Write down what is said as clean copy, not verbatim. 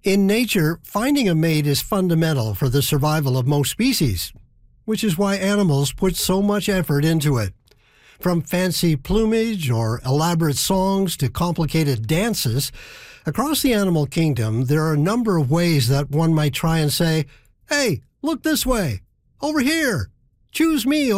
In nature, finding a mate is fundamental for the survival of most species, which is why animals put so much effort into it. From fancy plumage or elaborate songs to complicated dances, across the animal kingdom, there are a number of ways that one might try and say, "Hey, look this way, over here, choose me